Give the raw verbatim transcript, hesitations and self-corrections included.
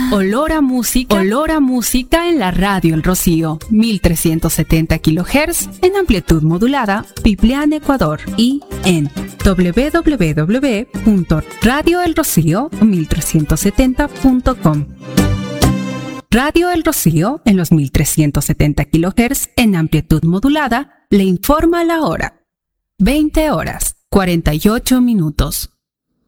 Olor a música, olor a música en la radio El Rocío, mil trescientos setenta kilohertz en amplitud modulada, Piplián, Ecuador, y en doble u doble u doble u punto radio el rocío mil trescientos setenta punto com. Radio El Rocío en los mil trescientos setenta kilohertz en amplitud modulada le informa la hora. veinte horas, cuarenta y ocho minutos.